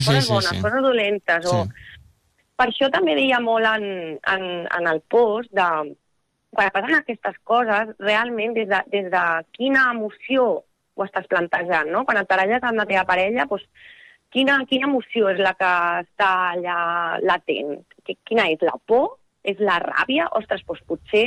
coses bones, coses dolentes, o... Per això també deia molt en el post de... Quan passen aquestes coses, realment, des de quina emoció ho estàs plantejant, no? Quan et baralles amb la teva parella, doncs, quina emoció és la que està allà latent? Quina és? La por? És la ràbia? Ostres, doncs potser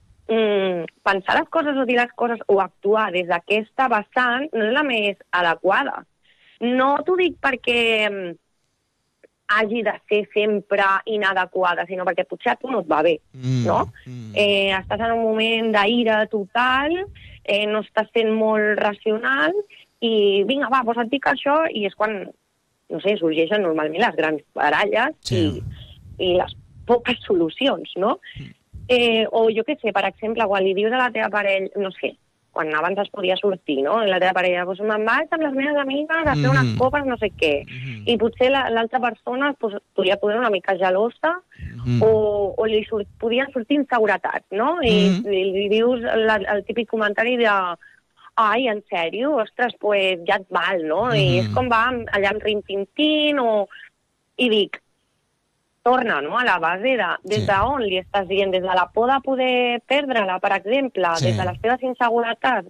pensar les coses o dir les coses o actuar des d'aquesta vessant no és la més adequada. No t'ho dic perquè hagi de ser sempre inadequada, sinó perquè potser a tu no et va bé, no? Estàs en un moment d'ira total, no estàs sent molt racional, i vinga, va, doncs et dic això, i és quan, no sé, sorgeixen normalment les grans baralles i les poques solucions, no? O jo què sé, per exemple, quan li dius a la teva parella, no sé, quan abans es podia sortir, no? La teva parella, doncs me'n vaig amb les meves amigues a fer unes copes, no sé què. I potser l'altra persona podria poder una mica gelosa o li podien sortir inseguretats, no? I li dius el típic comentari de ai, en sèrio? Ostres, doncs ja et val, no? I és com va allà amb rin-tin-tin i dic, torna, no?, a la base de des d'on li estàs dient, des de la por de poder perdre-la, per exemple, des de les teves inseguretats,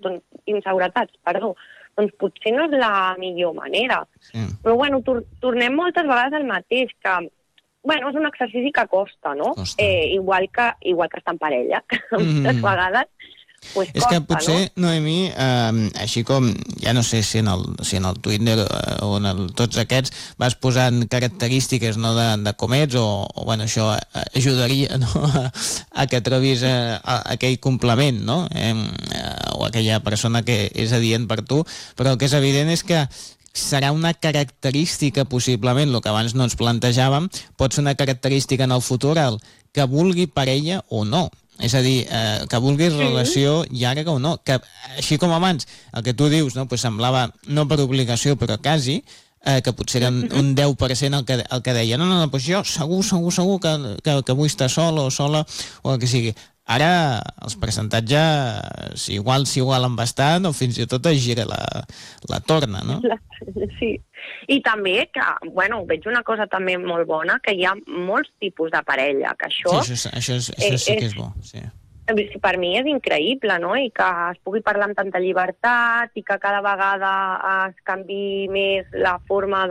doncs potser no és la millor manera. Però, bueno, tornem moltes vegades al mateix, que, bueno, és un exercici que costa, no? Igual que estar en parella, que moltes vegades pues és que potser, no? Noemí, així com, ja no sé si en el Twitter o en tots aquests vas posant característiques, no, de com ets, o bueno, això ajudaria, no, a que trobis aquell complement, no? O aquella persona que és adient per tu, però el que és evident és que serà una característica, possiblement, el que abans no ens plantejàvem, pot ser una característica en el futur que vulgui parella o no. És a dir, que vulguis relació llarga o no, que així com abans el que tu dius, no, pues semblava no per obligació però quasi, que potser era un 10% el que deia no, doncs jo segur que vull estar sol o sola o el que sigui. Ara els percentatges s'igualen bastant o fins i tot es gira la torna, no? Sí. I també que, bueno, veig una cosa també molt bona, que hi ha molts tipus de parella, que això... Sí, això sí que és bo, sí. Per mi és increïble, no?, i que es pugui parlar amb tanta llibertat i que cada vegada es canvi més la forma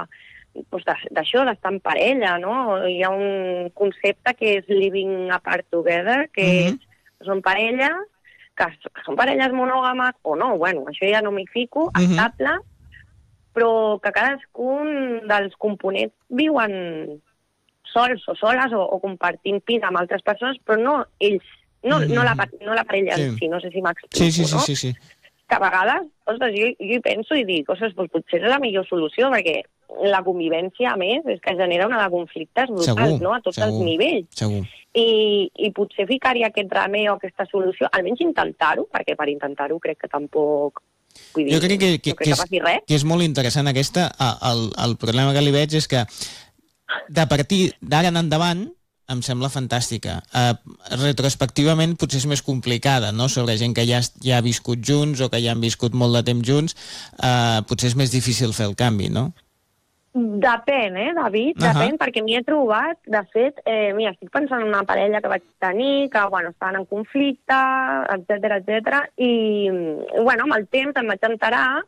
d'això, d'estar en parella, no? Hi ha un concepte que és living apart together, que són parelles, que són parelles monògames o no, bueno, això ja no m'hi fico, estables, però que cadascun dels components viuen sols o soles o compartint pis amb altres persones, però no ells, no la parella en si, no sé si m'explico, no? Sí. Que a vegades, ostres, jo hi penso i dic, ostres, doncs potser és la millor solució, perquè la convivència, a més, és que genera una de conflictes brutals, no?, a tots els nivells. Segur. I potser ficar-hi aquest remei o aquesta solució, almenys intentar-ho, perquè per intentar-ho crec que tampoc... Vull dir, jo crec que és molt interessant aquesta. El problema que li veig és que de partir d'ara en endavant em sembla fantàstica. Retrospectivament potser és més complicada, no?, sobre gent que ja ha viscut junts o que ja han viscut molt de temps junts, potser és més difícil fer el canvi, no? Depèn, David, depèn, perquè m'hi he trobat, de fet, mira, estic pensant en una parella que vaig tenir, que, bueno, estaven en conflicte, etcètera, i, bueno, amb el temps em vaig enterar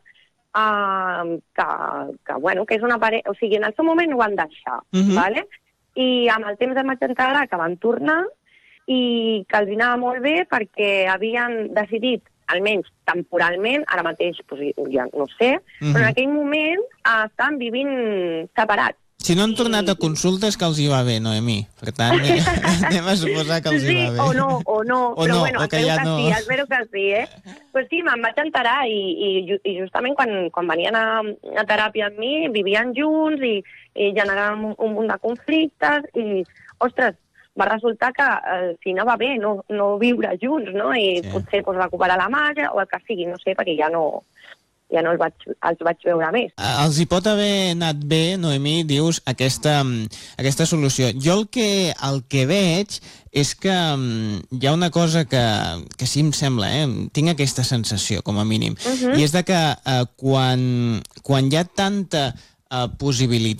que, bueno, que és una parella... O sigui, en el seu moment ho van deixar, ¿vale? I amb el temps em vaig enterar que van tornar i que els anava molt bé perquè havien decidit, almenys temporalment, ara mateix ja no sé, però en aquell moment estaven vivint separats. Si no han tornat a consultes, que els hi va bé, Noemí. Per tant, anem a suposar que els hi va bé. Sí, o no, però bueno, espero que sí, Pues sí, me'n vaig enterar i justament quan venien a teràpia amb mi, vivien junts i generaven un munt de conflictes i, ostres, va resultar que si no va bé no viure junts, no? I potser recuperar la màgia o el que sigui, no sé, perquè ja no els vaig veure més. Els hi pot haver anat bé, Noemí, dius, aquesta solució. Jo el que veig és que hi ha una cosa que sí em sembla, tinc aquesta sensació, com a mínim, i és de que quan hi ha tanta possibilitat